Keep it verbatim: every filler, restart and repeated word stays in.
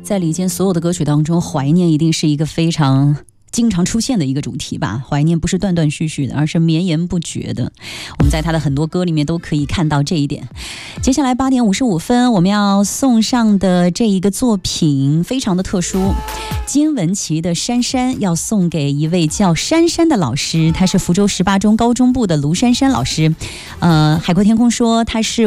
在李健所有的歌曲当中，怀念一定是一个非常经常出现的一个主题吧。怀念不是断断续续的，而是绵延不绝的。我们在他的很多歌里面都可以看到这一点。接下来八点五十五分，我们要送上的这一个作品非常的特殊，金文岐的《珊珊》要送给一位叫珊珊的老师，他是福州十八中高中部的卢珊珊老师。呃，海阔天空说他是